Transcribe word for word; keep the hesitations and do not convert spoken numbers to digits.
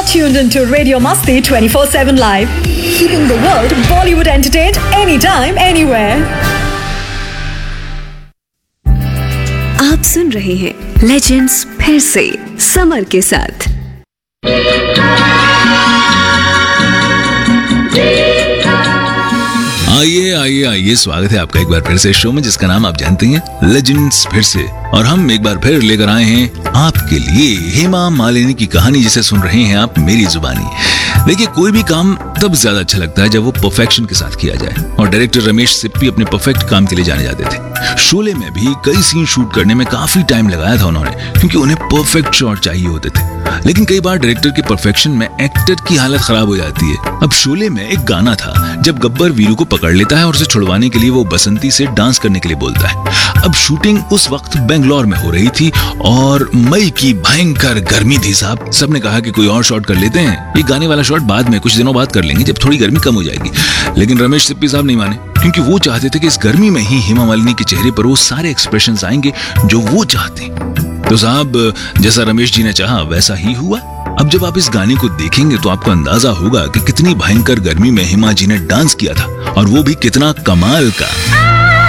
tuned into Radio Masti twenty-four seven Live, keeping the world Bollywood entertained anytime, anywhere. आप सुन रहे हैं legends फिर से समर के साथ। आइए आइए आइए स्वागत है आपका एक बार फिर से शो में, जिसका नाम आप जानते हैं लेजेंड्स फिर से। और हम एक बार फिर लेकर आए हैं आपके लिए हेमा मालिनी की कहानी, जिसे सुन रहे हैं आप मेरी जुबानी। देखिए, कोई भी काम तब ज्यादा अच्छा लगता है जब वो परफेक्शन के साथ किया जाए, और डायरेक्टर रमेश सिप्पी अपने परफेक्ट काम के लिए जाने जाते थे। शोले में भी कई सीन शूट करने में काफी टाइम लगाया था उन्होंने, क्योंकि उन्हें परफेक्ट शॉट चाहिए होते थे। लेकिन कई बार डायरेक्टर के परफेक्शन में एक्टर की हालत खराब हो जाती है। अब शोले में एक गाना था जब गब्बर वीरू को पकड़ लेता है और उसे छुड़वाने के लिए वो बसंती से डांस करने के लिए बोलता है। अब शूटिंग उस वक्त बेंगलोर में हो रही थी और मई की भयंकर गर्मी थी साहब। सबने कहा कि कोई और शॉट कर लेते हैं, ये गाने वाला शॉट बाद में कुछ दिनों बाद कर लेंगे जब थोड़ी गर्मी कम हो जाएगी। लेकिन रमेश सिप्पी साहब नहीं माने, क्योंकि वो चाहते थे कि इस गर्मी में ही हेमा मालिनी के चेहरे पर वो सारे एक्सप्रेशंस आएंगे जो वो चाहते। तो साहब, जैसा रमेश जी ने चाहा वैसा ही हुआ। अब जब आप इस गाने को देखेंगे तो आपको अंदाजा होगा कि कितनी भयंकर गर्मी में हेमा जी ने डांस किया था, और वो भी कितना कमाल का।